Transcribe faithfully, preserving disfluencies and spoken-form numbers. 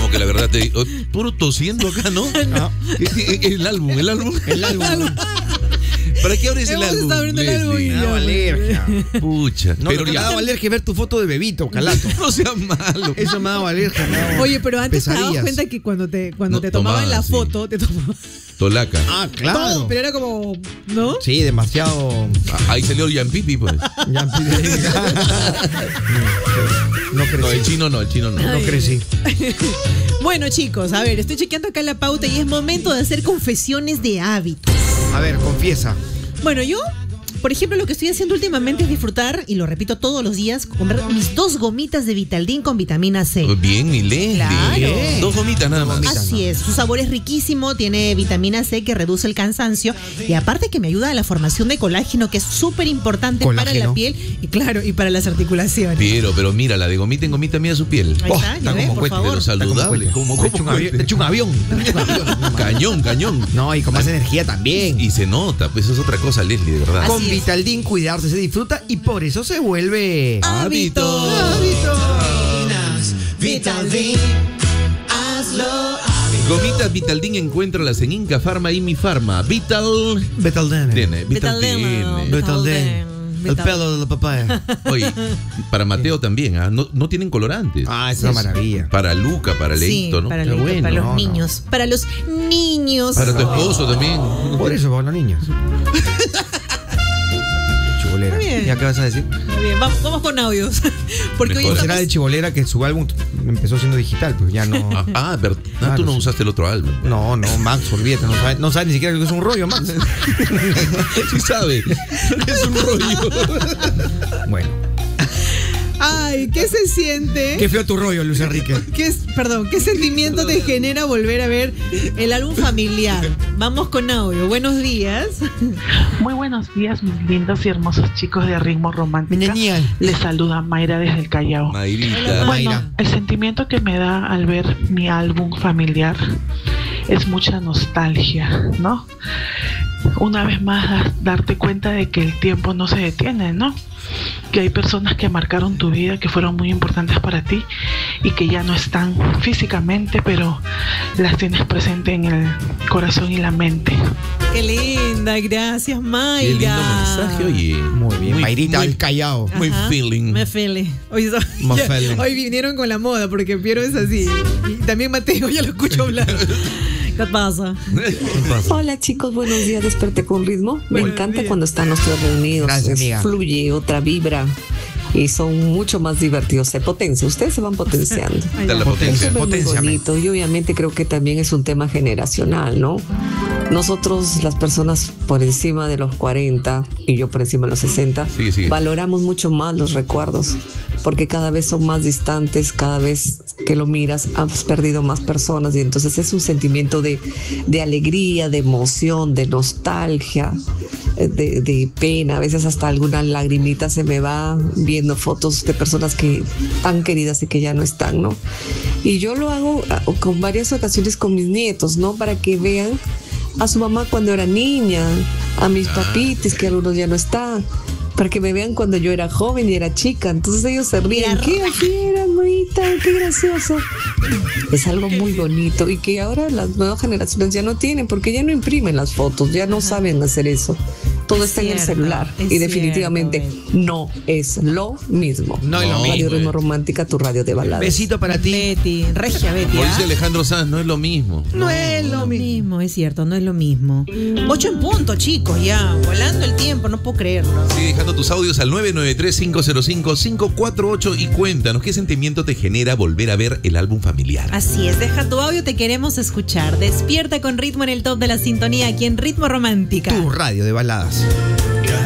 como que la verdad te oh, puro tosiendo acá, ¿no? No. El álbum, el álbum. El álbum. ¿Para qué abres el Hemos álbum? estado abriendo el álbum y Leslie? me ha dado alergia. Pucha. No, pero me ha ya. dado alergia ver tu foto de bebito, Calato. No seas malo. Eso me ha dado alergia. me ha dado Oye, pero antes te dabas pesadillas. cuenta que cuando te, cuando No, te tomaban tomaba, la sí. foto, te tomaban Tolaca. Ah, claro. todo, pero era como, ¿no? Sí, demasiado. Ah, ahí salió el Yampipi, pues. Ya no crecí. No, el chino no, el chino no. No crecí. Bueno, chicos, a ver, estoy chequeando acá la pauta y es momento de hacer confesiones de hábitos. A ver, confiesa. Bueno, yo, por ejemplo, lo que estoy haciendo últimamente es disfrutar, y lo repito todos los días, comer mis dos gomitas de Vitaldin con vitamina C. Bien, mi Leslie. Claro. Bien. Dos gomitas nada más. gomitas. Así es, su sabor es riquísimo, tiene vitamina C que reduce el cansancio y aparte que me ayuda a la formación de colágeno, que es súper importante para Colágeno. la piel y claro, y para las articulaciones. Pero, pero mira, la de gomita en gomita mira su piel. Ahí está, ya ves, como por cohete, favor. Pero saludable. Como, Te echa un avión. Te echa un avión. Te echa un avión. Cañón, cañón. No, y con más energía también. Y se nota, pues eso es otra cosa, Leslie, de verdad. Con Así es. Vitaldin cuidarse se disfruta y por eso se vuelve Hábito. hábito. Vitaldin, Gomitas Vitaldin, encuéntralas en Inca Pharma y Mi Pharma. Vital. Vitaldin. Tiene, Vitaldin. Vitaldin. El pelo de la papaya. Oye, para Mateo también, ¿ah? no, no tienen colorantes. Ah, es una maravilla. Para Luca, para Sí, Leito, ¿no? para, Está Leito, bueno. para los no, no. niños. Para los niños. Para tu esposo también. Por eso, con los niños. Chibolera. Está bien. ¿Ya qué vas a decir? Está bien, vamos, vamos con audios. Porque hoy Mejor. Será estamos- de Chibolera que su álbum empezó siendo digital, pues ya no. Ah, ah, pero ah, Claro, tú no sí. usaste el otro álbum. No, no, Max, olvídate, no sabe, no sabe ni siquiera lo que es un rollo, Max. Sí sabe. Es un rollo. Bueno, Ay, ¿qué se siente? qué feo tu rollo, Luis Enrique. ¿Qué es, perdón, ¿qué sentimiento te genera volver a ver el álbum familiar? Vamos con audio. Buenos días. Muy buenos días, mis lindos y hermosos chicos de Ritmo Romántica. Niña. Les saluda Mayra desde el Callao. Mayrita. Mayra. Bueno, el sentimiento que me da al ver mi álbum familiar es mucha nostalgia, ¿no? Una vez más, darte cuenta de que el tiempo no se detiene, ¿no? Que hay personas que marcaron tu vida, que fueron muy importantes para ti y que ya no están físicamente, pero las tienes presente en el corazón y la mente. Qué linda, gracias, Mayra. Qué lindo mensaje, oye. Muy bien, Mayrita muy, al Callao. muy Ajá, feeling. Me feeling. Hoy, so- Me ya- feeling. hoy vinieron con la moda porque Piero es así. Y también Mateo, ya lo escucho hablar. ¿Qué pasa? Hola chicos, buenos días, desperté con ritmo. Me Buenos encanta días. cuando están nuestros reunidos. Gracias, es- amiga. Fluye otra vibra y son mucho más divertidos. Se potencia, ustedes se van potenciando. Ay, Está la ya. potencia. Eso es muy Potenciame. bonito y obviamente creo que también es un tema generacional, ¿no? Nosotros, las personas por encima de los cuarenta y yo por encima de los sesenta, Sigue, sigue. valoramos mucho más los recuerdos porque cada vez son más distantes, cada vez que lo miras has perdido más personas y entonces es un sentimiento de, de alegría, de emoción, de nostalgia, eh, de, de pena, a veces hasta alguna lagrimita se me va viendo fotos de personas que tan queridas y que ya no están, ¿no? Y yo lo hago ah, con varias ocasiones con mis nietos, ¿no? Para que vean a su mamá cuando era niña, a mis papitis que algunos ya no están, para que me vean cuando yo era joven y era chica. Entonces ellos se ríen. ¿Qué así era, mamita? Qué gracioso. Es algo muy bonito y que ahora las nuevas generaciones ya no tienen porque ya no imprimen las fotos, ya no saben hacer eso. Todo Es está en el cierto, celular es y definitivamente cierto, no es lo mismo. No es lo Radio mismo, Ritmo eh. Romántica, tu radio de baladas. Besito para ti. Betty, regia Betty. Como ¿ah? dice Alejandro Sanz, no es lo mismo. No es lo mismo, es cierto, no es lo mismo. Ocho en punto, chicos, ya, volando el tiempo, no puedo creerlo. Sigue dejando tus audios al nueve nueve tres, cinco cero cinco, cinco cuatro ocho y cuéntanos qué sentimiento te genera volver a ver el álbum familiar. Así es, deja tu audio, te queremos escuchar. Despierta con ritmo en el top de la sintonía aquí en Ritmo Romántica. Tu radio de baladas.